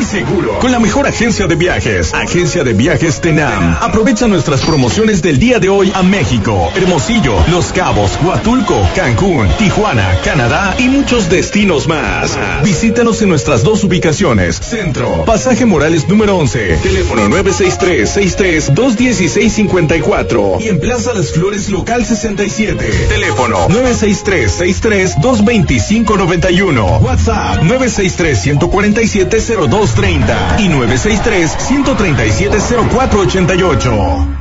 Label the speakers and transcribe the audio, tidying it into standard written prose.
Speaker 1: seguro. Con la mejor agencia de viajes, Agencia de Viajes Tenam. Aprovecha nuestras promociones del día de hoy a México, Hermosillo, Los Cabos, Huatulco, Cancún, Tijuana, Canadá y muchos destinos más. Visítanos en nuestras dos ubicaciones. Centro, Pasaje Morales número 11, teléfono 963-216-54 y en Plaza Las Flores local 67, teléfono 963-225-91, WhatsApp 963-147-0230 y 963-137-0488.